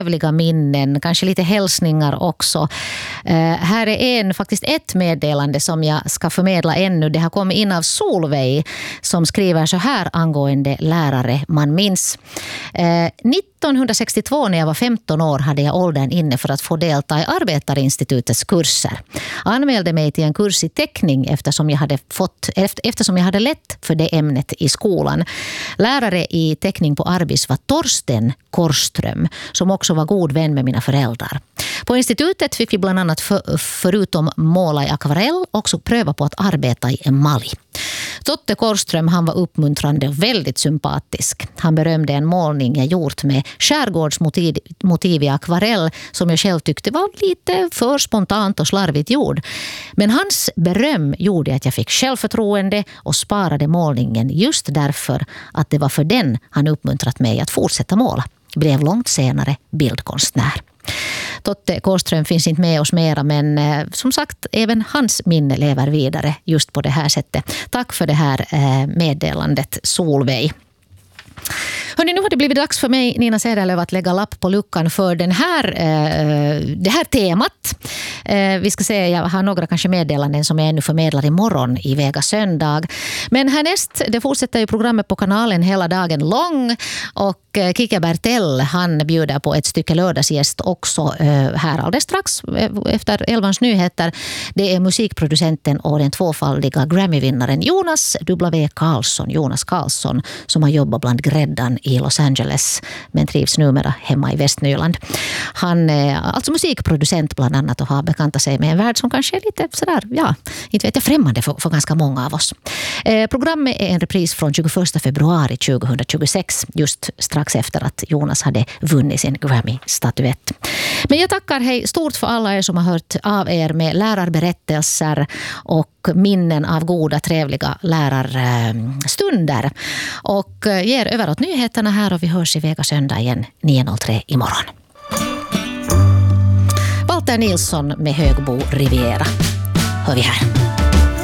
trevliga minnen, kanske lite hälsningar också. Här är faktiskt ett meddelande som jag ska förmedla ännu. Det har kommit in av Solveig som skriver så här angående lärare man minns. 1962 när jag var 15 år hade jag åldern inne för att få delta i Arbetarinstitutets kurser. Anmälde mig till en kurs i teckning eftersom jag hade lätt för det ämnet i skolan. Lärare i teckning på Arbis var Torsten Korström som också var god vän med mina föräldrar. På institutet fick vi bland annat förutom måla i akvarell också pröva på att arbeta i emalj. Totte Korström, han var uppmuntrande och väldigt sympatisk. Han berömde en målning jag gjort med skärgårdsmotiv i akvarell som jag själv tyckte var lite för spontant och slarvigt gjord. Men hans beröm gjorde att jag fick självförtroende och sparade målningen just därför att det var för den han uppmuntrat mig att fortsätta måla. Blev långt senare bildkonstnär. Totte Korström finns inte med oss mera, men som sagt, även hans minne lever vidare just på det här sättet. Tack för det här meddelandet, Solveig. Hörrni, nu har det blivit dags för mig, Nina Cederlöv, att lägga lapp på luckan för det här temat. Vi ska se, jag har några kanske meddelanden som jag ännu förmedlar imorgon i Vega söndag. Men härnäst, det fortsätter ju programmet på kanalen hela dagen lång. Och Kike Bertell, han bjuder på ett stycke lördagsgäst också här alldeles strax efter 11:s nyheter. Det är musikproducenten och den tvåfaldiga Grammy-vinnaren Jonas Karlsson, som har jobbat bland gräddan i Los Angeles men trivs numera hemma i Västnyland. Han är alltså musikproducent bland annat och har bekantat sig med en värld som kanske är lite sådär, inte vet jag, främmande för ganska många av oss. Programmet är en repris från 21 februari 2026, just strax efter att Jonas hade vunnit sin Grammy-statyett. Men jag tackar hej stort för alla er som har hört av er med lärarberättelser och minnen av goda, trevliga lärarstunder. Och ger över åt nyheterna här och vi hörs i Vega söndag igen 9.03 imorgon. Walter Nilsson med Högbo Riviera. Hör vi här.